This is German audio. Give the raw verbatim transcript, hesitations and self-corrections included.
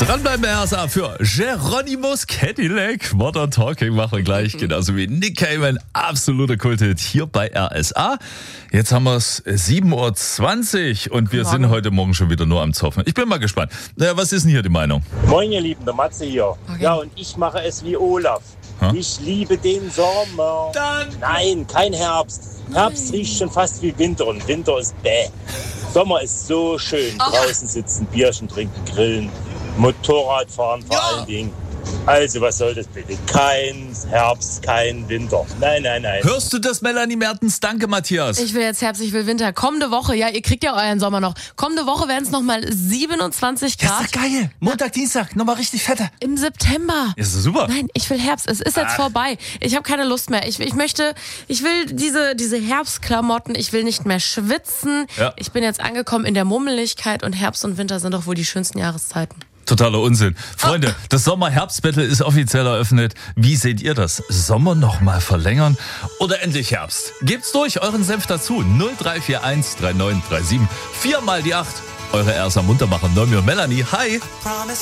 Dranbleiben bei R S A für Geronimo's Cadillac. Modern Talking machen wir gleich, genauso wie Nick Cayman. Absoluter Kulthit hier bei R S A. Jetzt haben wir es sieben Uhr zwanzig und wir sind heute Morgen schon wieder nur am Zoffen. Ich bin mal gespannt. Naja, was ist denn hier die Meinung? Moin ihr Lieben, der Matze hier. Okay. Ja, und ich mache es wie Olaf. Ha? Ich liebe den Sommer. Dann. Nein, kein Herbst. Herbst riecht schon fast wie Winter und Winter ist bäh. Sommer ist so schön. Oh. Draußen sitzen, Bierchen trinken, grillen, Motorrad fahren vor Ja. allen Dingen. Also was soll das bitte? Kein Herbst, kein Winter. Nein, nein, nein. Hörst du das, Melanie Mertens? Danke, Matthias. Ich will jetzt Herbst, ich will Winter. Kommende Woche, ja, ihr kriegt ja euren Sommer noch. Kommende Woche werden es nochmal siebenundzwanzig Das ist Grad doch geil. Montag, Dienstag, nochmal richtig fette. im September. Ist super. Nein, ich will Herbst. Es ist jetzt Ach. vorbei. Ich habe keine Lust mehr. Ich, ich möchte, ich will diese, diese Herbstklamotten. Ich will nicht mehr schwitzen. Ja. Ich bin jetzt angekommen in der Mummeligkeit und Herbst und Winter sind doch wohl die schönsten Jahreszeiten. Totaler Unsinn. Freunde, das Sommer-Herbst-Battle ist offiziell eröffnet. Wie seht ihr das? Sommer noch mal verlängern oder endlich Herbst? Gebt's durch, euren Senf dazu. null drei vier eins drei neun drei sieben. Viermal die acht. Eure R S A Muntermacher, Nomi und Melanie. Hi.